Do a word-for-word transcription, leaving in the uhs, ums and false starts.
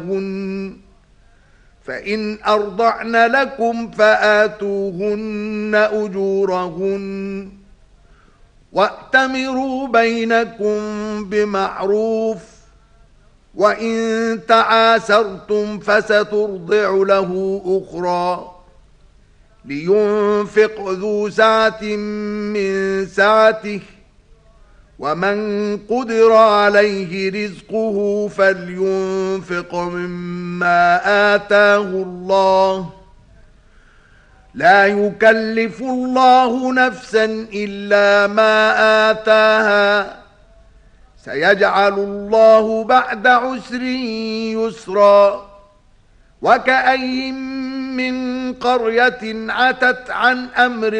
فإن أرضعن لكم فآتوهن أجورهن وأتمروا بينكم بمعروف وإن تعاسرتم فسترضع له أخرى لينفق ذو سعة من سعته ومن قدر عليه رزقه فلينفق مما آتاه الله لا يكلف الله نفسا إلا ما آتاها سيجعل الله بعد عسر يسرا وكأين من قرية عتت عن أمر